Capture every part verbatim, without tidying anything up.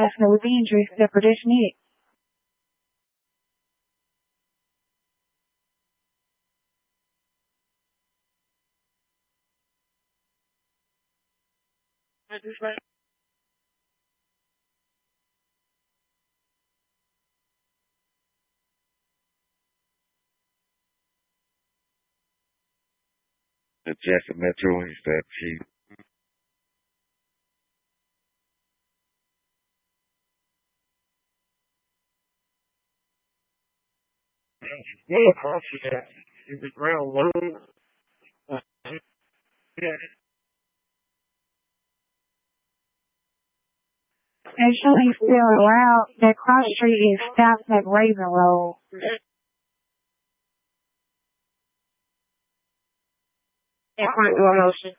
with injuries that prediction it. The Jackson Metro is that cheap. Yeah, cross that. Is the ground low? Uh, yeah. Actually, still allowed that cross street is stopped at Raven Road. And point one motion.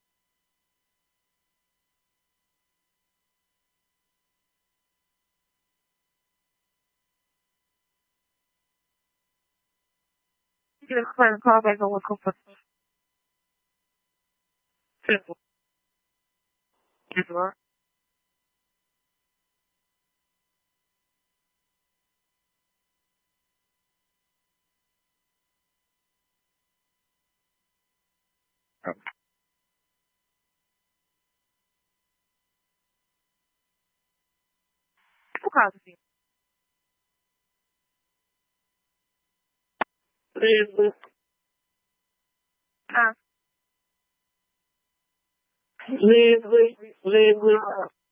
Get a clear call back on Cooper. Simple. Yes, sir. Who calls you? Leslie. Ah. Leslie. Leslie.